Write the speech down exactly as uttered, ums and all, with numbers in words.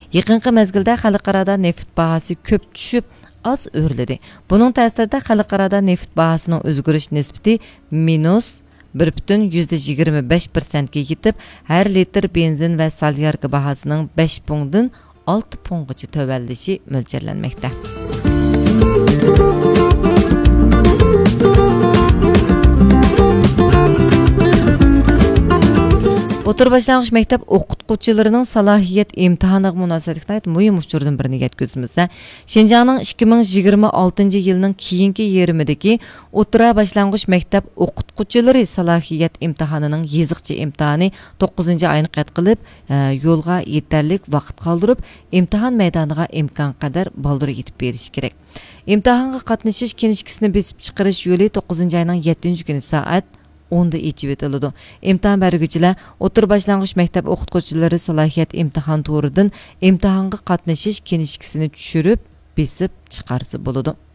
Yaqinqi mezgilda xalqarada neft bahası köp tushib, az o'rladi. Buning ta'sirida xalqarada neft bahasining o'zgarish nisbati minus bir butun yigirma besh foiz ga yetib, har litr benzin va solyarka bahasining besh punktdan olti punktgacha tövəlləşi mo'ljallanmoqda. O'tir boshlang'ich maktab o'qituvchilarining salohiyat imtihoniga munosabatda muhim uchurdan birini yetkazimizda, Şinjanning ikki ming yigirma oltinchi yilning keyingi yerimidagi o'tira boshlang'ich maktab o'qituvchilari salohiyat imtihonining yeziqcha imtihoni to'qqizinchi oyni qat qilib, yo'lga yetarlik vaqt qoldirib, imtihon maydoniga imkon qadar baldur yetib berish kerak. Imtihonga qatnashish kinishkisini besib chiqarish yo'li to'qqizinchi oyning yettinchi kuni soat onda içib etiladi. İmtihan bergüchilar o'tir boshlang'ich maktab o'qituvchilari salohiyat imtihon to'ridan imtihonga qatnashish kinishkisini tushirib, besib chiqarsa bo'ladi.